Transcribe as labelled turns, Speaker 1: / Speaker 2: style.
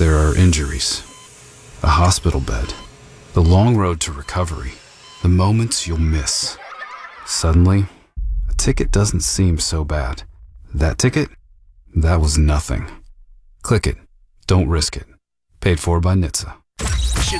Speaker 1: There are injuries, a hospital bed, the long road to recovery, the moments you'll miss. Suddenly, a ticket doesn't seem so bad. That ticket? That was nothing. Click it. Don't risk it. Paid for by NHTSA.